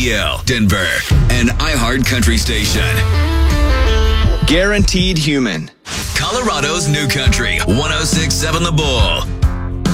Radio, Denver, and iHeart Country Station. Guaranteed Human. Colorado's New Country, 106.7 The Bull.